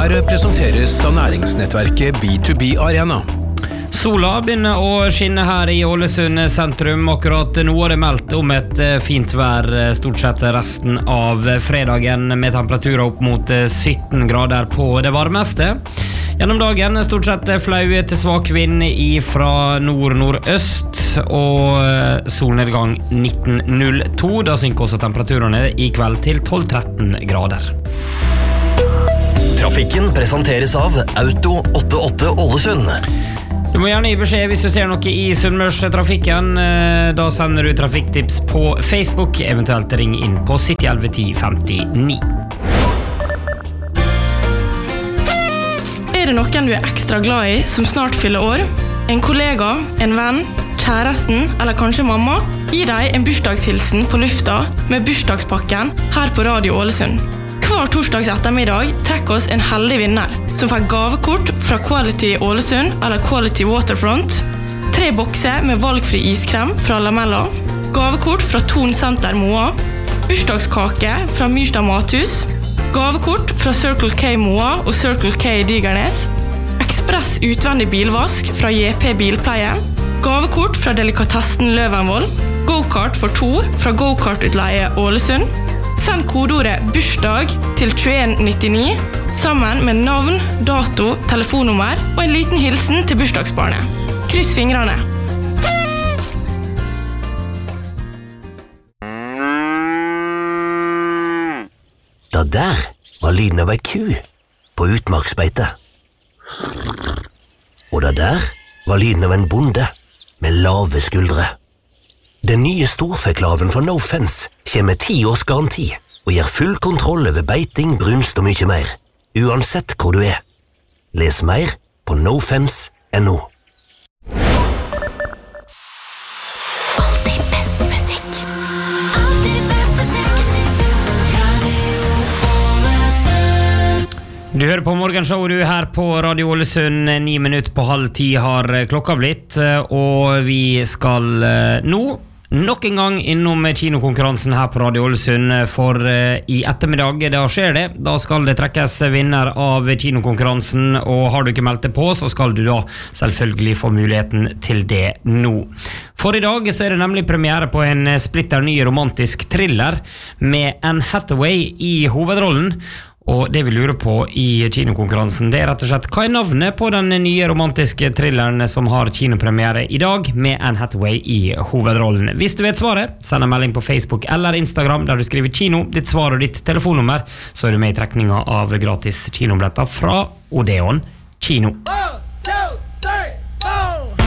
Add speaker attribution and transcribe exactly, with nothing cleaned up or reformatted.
Speaker 1: Her presenteres av næringsnettverket B to B Arena.
Speaker 2: Sola begynner å skinne her i Ålesund sentrum. Akkurat nå er det meldt om et fint vær stort sett resten av fredagen, med temperaturer opp mot sytten grader på det varmeste. Gjennom dagen stort sett flau til svak vind fra nord-nordøst, og solnedgang nitten null to. Da synker også temperaturene i kveld til tolv tretten grader.
Speaker 3: Trafikken presenteres av Auto åttiåtte Ålesund.
Speaker 2: Du må gjerne gi beskjed hvis du ser noe i Sunnmørstrafikken. Da sender du trafikktips på Facebook, eventuelt ring inn på sytti elleve ti femtini.
Speaker 4: Er det noen du er ekstra glad i som snart fyller år? En kollega, en venn, kjæresten eller kanskje mamma? Gi deg en bursdagshilsen på lufta med bursdagspakken her på Radio Ålesund. Hver torsdags ettermiddag trekker oss en heldig vinner som får gavekort fra Quality Ålesund eller Quality Waterfront, tre bokser med valgfri iskrem fra Lamella, gavekort fra Thon Center Moa, bursdagskake fra Myrstad Mathus, gavekort fra Circle K Moa og Circle K Digernes, ekspress utvendig bilvask fra J P Bilpleie, gavekort fra Delikatessen Løvenvoll, go-kart for to fra Go-kart-utleie Ålesund. Send kodeordet bursdag til tjueen nittini sammen med navn, dato, telefonnummer og en liten hilsen til bursdagsbarnet. Kryss fingrene.
Speaker 3: Da der var lyden av ei ku på utmarksbeite. Og da der var lyden av en bonde med lave skuldre. Den nye storfeklaven fra No Fence kommer med ti års garanti og gir full kontroll over beiting, brunst og mye mer, uansett hvor du er. Les mer på nofence punktum no.
Speaker 5: Alltid best musikk. Alltid best musikk. Radio Ålesund.
Speaker 2: Du hører på Morgenshow, du her på Radio Ålesund. Ni minutter på halv ti har klokka blitt, og vi skal nå nok en gang innom kinokonkurransen her på Radio Ålesund, for uh, i ettermiddag, da skjer det. Da skal det trekkes vinner av kinokonkurransen, og har du ikke meldt deg på, så skal du da selvfølgelig få muligheten til det nå. For i dag så er det nemlig premiere på en splitter ny romantisk thriller med Anne Hathaway i hovedrollen. Og det vi lurer på i kinokonkurransen, det er rett og slett hva er navnet på den nye romantiske thrilleren som har kinopremiere i dag med Anne Hathaway i hovedrollen. Hvis du vet svaret, send en melding på Facebook eller Instagram der du skriver kino, ditt svar og ditt telefonnummer, så er du med i trekninga av gratis kinobilletter fra Odeon Kino.